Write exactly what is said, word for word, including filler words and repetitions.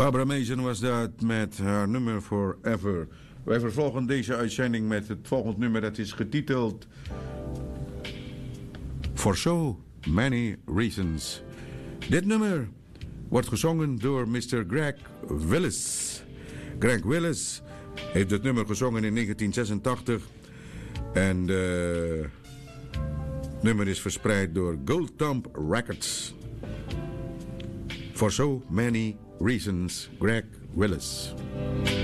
Barbara Mason was dat met haar nummer Forever. Wij vervolgen deze uitzending met het volgende nummer. Dat is getiteld For So Many Reasons. Dit nummer wordt gezongen door mister Greg Willis. Greg Willis heeft het nummer gezongen in negentien zesentachtig. En het nummer is verspreid door Goldthumb Records. For So Many Reasons, Greg Willis.